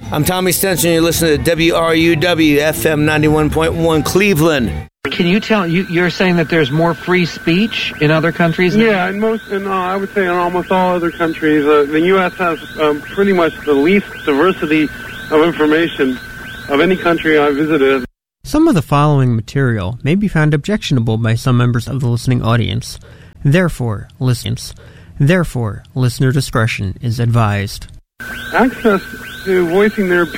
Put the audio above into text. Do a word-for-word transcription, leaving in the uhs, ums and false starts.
I'm Tommy Stenson. You're listening to W R U W F M ninety-one point one Cleveland. Can you tell, you, you're saying that there's more free speech in other countries? Yeah, in most, in, uh, I would say in almost all other countries. Uh, the U S has um, pretty much the least diversity of information of any country I visited. Some of the following material may be found objectionable by some members of the listening audience. Therefore, listeners, therefore, listener discretion is advised. Access to voicing their